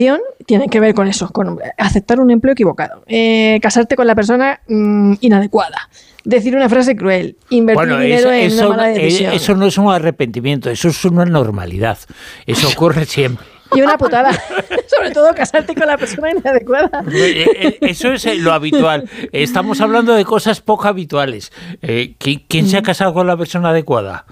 tiene que ver con eso, con aceptar un empleo equivocado, casarte con la persona inadecuada, decir una frase cruel, invertir dinero en una mala decisión. Eso no es un arrepentimiento, eso es una normalidad. Eso ocurre siempre. Y una putada, sobre todo casarte con la persona inadecuada. Eso es lo habitual. Estamos hablando de cosas poco habituales. ¿Quién se ha casado con la persona adecuada?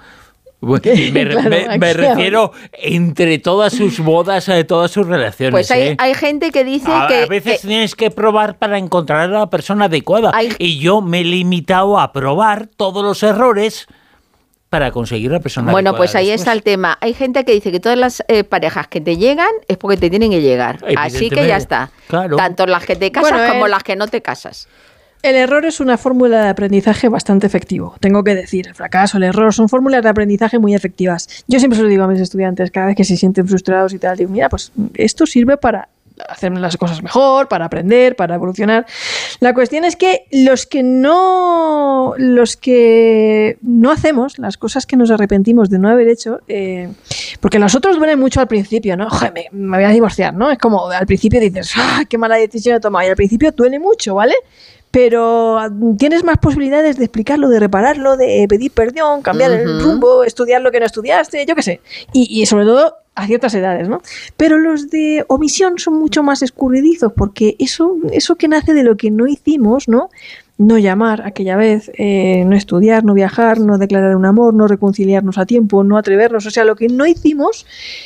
Me refiero entre todas sus bodas, todas sus relaciones. Pues hay gente que dice que... A veces tienes que probar para encontrar a la persona adecuada. Y yo me he limitado a probar todos los errores para conseguir la persona adecuada. Bueno, pues ahí está el tema. Hay gente que dice que todas las parejas que te llegan es porque te tienen que llegar. Así que ya está. Claro. Tanto las que te casas como las que no te casas. El error es una fórmula de aprendizaje bastante efectivo, tengo que decir. El fracaso, el error son fórmulas de aprendizaje muy efectivas. Yo siempre se lo digo a mis estudiantes, cada vez que se sienten frustrados y tal, digo, mira, pues esto sirve para hacer las cosas mejor, para aprender, para evolucionar. La cuestión es que los que no hacemos las cosas que nos arrepentimos de no haber hecho, porque a nosotros duele mucho al principio, ¿no? Joder, me voy a divorciar, ¿no? Es como al principio dices, qué mala decisión he tomado, y al principio duele mucho, ¿vale? Pero tienes más posibilidades de explicarlo, de repararlo, de pedir perdón, cambiar el rumbo, estudiar lo que no estudiaste, yo qué sé. Y sobre todo a ciertas edades, ¿no? Pero los de omisión son mucho más escurridizos, porque eso que nace de lo que no hicimos, ¿no? No llamar aquella vez, no estudiar, no viajar, no declarar un amor, no reconciliarnos a tiempo, no atrevernos, o sea, lo que no hicimos...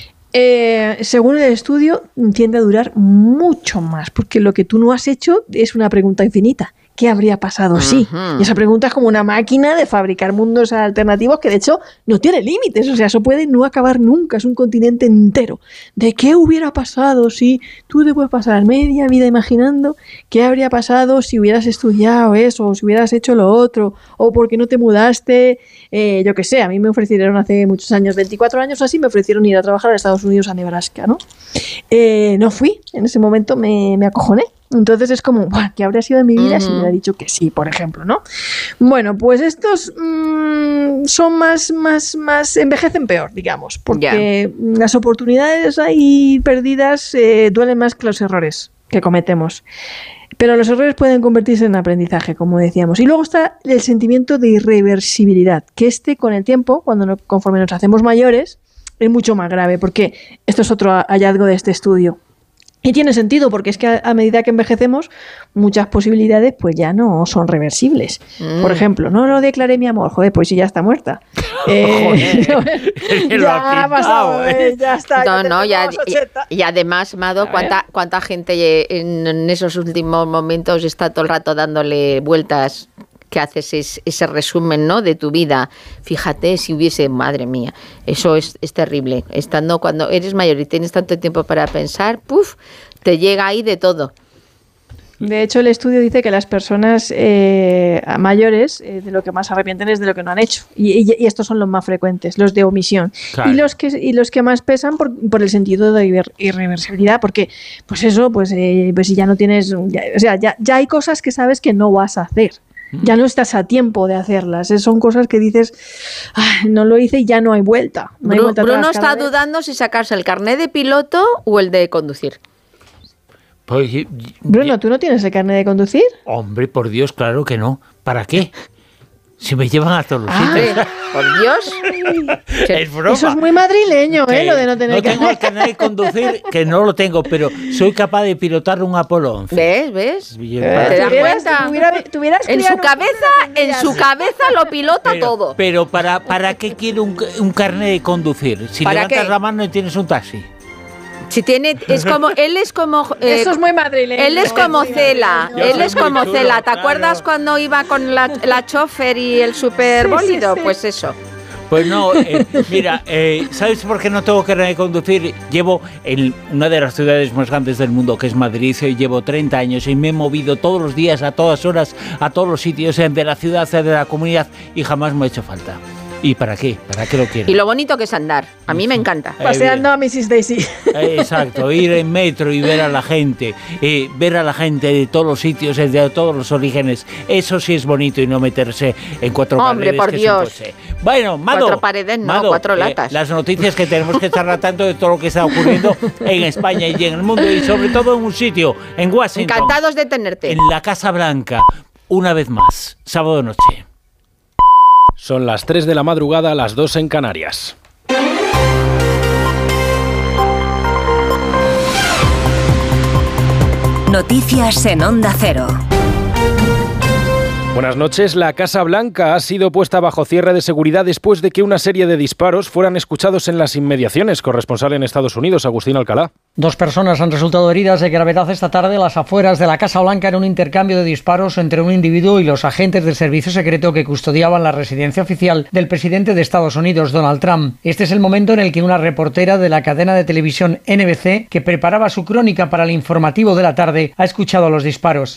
según el estudio, tiende a durar mucho más, porque lo que tú no has hecho es una pregunta infinita. ¿Qué habría pasado si? Y esa pregunta es como una máquina de fabricar mundos alternativos que de hecho no tiene límites, o sea, eso puede no acabar nunca, es un continente entero. ¿De qué hubiera pasado si tú te puedes pasar media vida imaginando qué habría pasado si hubieras estudiado eso, o si hubieras hecho lo otro, o por qué no te mudaste? Yo qué sé, a mí me ofrecieron hace muchos años, 24 años así, me ofrecieron ir a trabajar a Estados Unidos, a Nebraska, ¿no? No fui, en ese momento me acojoné. Entonces es como, ¿qué habría sido de mi vida si me hubiera dicho que sí, por ejemplo, ¿no? Bueno, pues estos son más envejecen peor, digamos, porque las oportunidades ahí perdidas duelen más que los errores que cometemos. Pero los errores pueden convertirse en aprendizaje, como decíamos. Y luego está el sentimiento de irreversibilidad, que con el tiempo, conforme nos hacemos mayores, es mucho más grave, porque esto es otro hallazgo de este estudio. Y tiene sentido, porque es que a medida que envejecemos, muchas posibilidades pues ya no son reversibles. Por ejemplo, no declaré mi amor, pues si ya está muerta. Ya ha pasado, ya está. Y además, Mado, ¿cuánta gente en esos últimos momentos está todo el rato dándole vueltas? Que haces ese resumen, ¿no?, de tu vida. Fíjate si hubiese, madre mía, eso es terrible. Cuando eres mayor y tienes tanto tiempo para pensar, te llega ahí de todo. De hecho, el estudio dice que las personas mayores de lo que más se arrepienten es de lo que no han hecho. Y estos son los más frecuentes, los de omisión. Claro. Y los que más pesan por el sentido de irreversibilidad, porque pues si ya no tienes... Ya hay cosas que sabes que no vas a hacer. Ya no estás a tiempo de hacerlas. Son cosas que dices, no lo hice y ya no hay vuelta. Bruno está dudando si sacarse el carnet de piloto o el de conducir. Pues, Bruno, ¿tú no tienes el carnet de conducir? Hombre, por Dios, claro que no. ¿Para qué? Si me llevan a todos los sitios. Por Dios. Es broma. Eso es muy madrileño, lo de no tener carnet. No tengo el carnet de conducir, que no lo tengo, pero soy capaz de pilotar un Apolo 11. ¿Ves? ¿Te das cuenta? En su cabeza lo pilota todo. Pero ¿para qué quiere un carnet de conducir? Si levantas la mano y tienes un taxi. Si tiene, él es como eso es muy madrileño. Él es como Cela, ¿te acuerdas cuando iba con la chofer y el superbólido? Sí. Pues eso. Pues no, mira, ¿sabes por qué no tengo carnet de conducir? Llevo en una de las ciudades más grandes del mundo, que es Madrid, y llevo 30 años y me he movido todos los días, a todas horas, a todos los sitios de la ciudad, de la comunidad, y jamás me ha hecho falta. ¿Y para qué? ¿Para qué lo quiero? Y lo bonito que es andar. A mí me encanta. Paseando a Mrs. Daisy. Exacto, ir en metro y ver a la gente de todos los sitios, de todos los orígenes. Eso sí es bonito y no meterse en cuatro paredes. Hombre, por Dios. Bueno, Mado. 4 paredes, no, Mado, 4 latas. Las noticias que tenemos que estar tratando de todo lo que está ocurriendo en España y en el mundo, y sobre todo en un sitio, en Washington. Encantados de tenerte. En la Casa Blanca, una vez más, sábado noche. Son las 3 de la madrugada, las 2 en Canarias. Noticias en Onda Cero. Buenas noches. La Casa Blanca ha sido puesta bajo cierre de seguridad después de que una serie de disparos fueran escuchados en las inmediaciones. Corresponsal en Estados Unidos, Agustín Alcalá. 2 personas han resultado heridas de gravedad esta tarde a las afueras de la Casa Blanca en un intercambio de disparos entre un individuo y los agentes del servicio secreto que custodiaban la residencia oficial del presidente de Estados Unidos, Donald Trump. Este es el momento en el que una reportera de la cadena de televisión NBC, que preparaba su crónica para el informativo de la tarde, ha escuchado los disparos.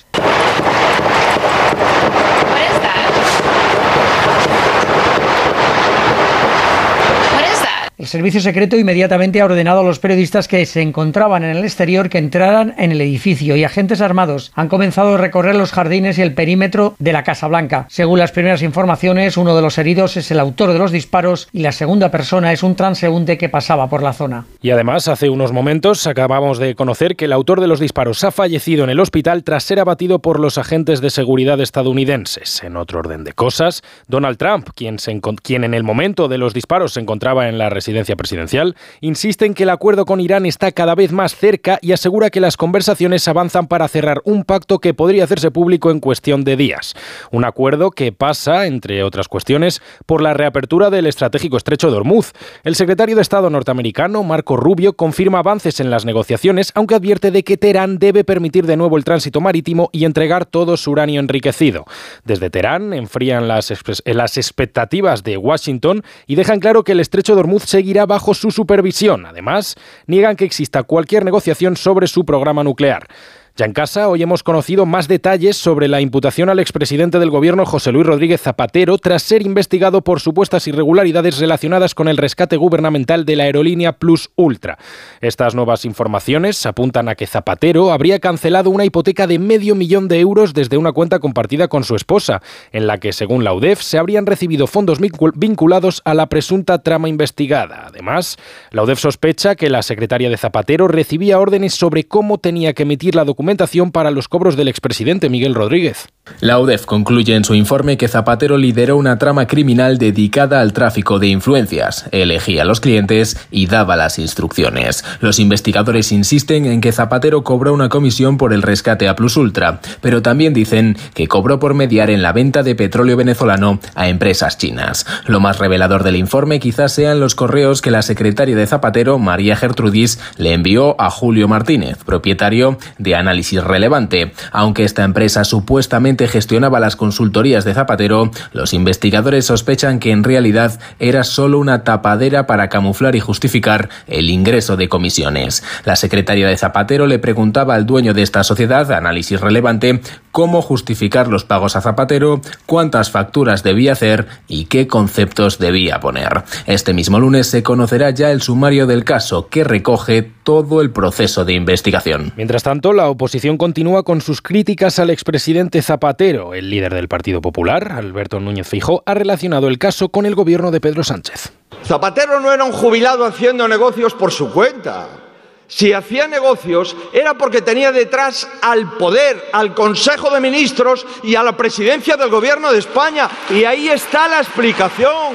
El servicio secreto inmediatamente ha ordenado a los periodistas que se encontraban en el exterior que entraran en el edificio, y agentes armados han comenzado a recorrer los jardines y el perímetro de la Casa Blanca. Según las primeras informaciones, uno de los heridos es el autor de los disparos y la segunda persona es un transeúnte que pasaba por la zona. Y además, hace unos momentos acabamos de conocer que el autor de los disparos ha fallecido en el hospital tras ser abatido por los agentes de seguridad estadounidenses. En otro orden de cosas, Donald Trump, quien en el momento de los disparos se encontraba en la residencia presidencial, insiste en que el acuerdo con Irán está cada vez más cerca y asegura que las conversaciones avanzan para cerrar un pacto que podría hacerse público en cuestión de días. Un acuerdo que pasa, entre otras cuestiones, por la reapertura del estratégico estrecho de Hormuz. El secretario de Estado norteamericano, Marco Rubio, confirma avances en las negociaciones, aunque advierte de que Teherán debe permitir de nuevo el tránsito marítimo y entregar todo su uranio enriquecido. Desde Teherán enfrían las expectativas de Washington y dejan claro que el estrecho de Hormuz seguirá bajo su supervisión. Además, niegan que exista cualquier negociación sobre su programa nuclear. Ya en casa, hoy hemos conocido más detalles sobre la imputación al expresidente del gobierno José Luis Rodríguez Zapatero tras ser investigado por supuestas irregularidades relacionadas con el rescate gubernamental de la aerolínea Plus Ultra. Estas nuevas informaciones apuntan a que Zapatero habría cancelado una hipoteca de $500,000 de euros desde una cuenta compartida con su esposa, en la que, según la UDEF, se habrían recibido fondos vinculados a la presunta trama investigada. Además, la UDEF sospecha que la secretaria de Zapatero recibía órdenes sobre cómo tenía que emitir la documentación para los cobros del expresidente Miguel Rodríguez. La UDEF concluye en su informe que Zapatero lideró una trama criminal dedicada al tráfico de influencias, elegía a los clientes y daba las instrucciones. Los investigadores insisten en que Zapatero cobró una comisión por el rescate a Plus Ultra, pero también dicen que cobró por mediar en la venta de petróleo venezolano a empresas chinas. Lo más revelador del informe quizás sean los correos que la secretaria de Zapatero, María Gertrudis, le envió a Julio Martínez, propietario de Análisis Relevante. Aunque esta empresa supuestamente gestionaba las consultorías de Zapatero, los investigadores sospechan que en realidad era solo una tapadera para camuflar y justificar el ingreso de comisiones. La secretaria de Zapatero le preguntaba al dueño de esta sociedad, Análisis Relevante, cómo justificar los pagos a Zapatero, cuántas facturas debía hacer y qué conceptos debía poner. Este mismo lunes se conocerá ya el sumario del caso, que recoge todo el proceso de investigación. Mientras tanto, la oposición continúa con sus críticas al expresidente Zapatero. El líder del Partido Popular, Alberto Núñez Feijóo, ha relacionado el caso con el gobierno de Pedro Sánchez. Zapatero no era un jubilado haciendo negocios por su cuenta. Si hacía negocios era porque tenía detrás al poder, al Consejo de Ministros y a la presidencia del Gobierno de España. Y ahí está la explicación.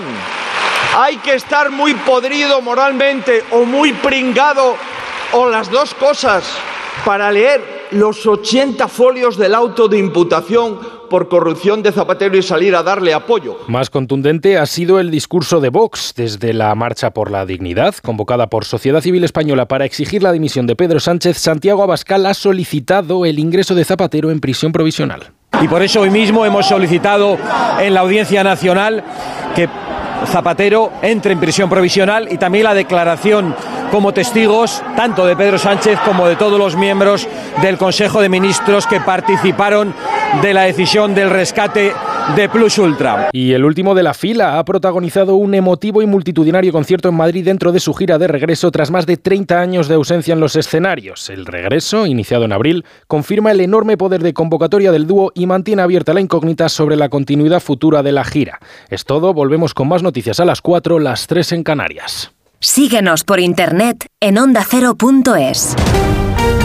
Hay que estar muy podrido moralmente o muy pringado o las dos cosas para leer los 80 folios del auto de imputación por corrupción de Zapatero y salir a darle apoyo. Más contundente ha sido el discurso de Vox desde la Marcha por la Dignidad, convocada por Sociedad Civil Española para exigir la dimisión de Pedro Sánchez. Santiago Abascal ha solicitado el ingreso de Zapatero en prisión provisional. Y por eso hoy mismo hemos solicitado en la Audiencia Nacional que Zapatero entre en prisión provisional y también la declaración como testigos tanto de Pedro Sánchez como de todos los miembros del Consejo de Ministros que participaron de la decisión del rescate de Plus Ultra. Y el último de la fila ha protagonizado un emotivo y multitudinario concierto en Madrid dentro de su gira de regreso tras más de 30 años de ausencia en los escenarios. El regreso, iniciado en abril, confirma el enorme poder de convocatoria del dúo y mantiene abierta la incógnita sobre la continuidad futura de la gira. Es todo, volvemos con más noticias a las 4, las 3 en Canarias. Síguenos por internet en ondacero.es.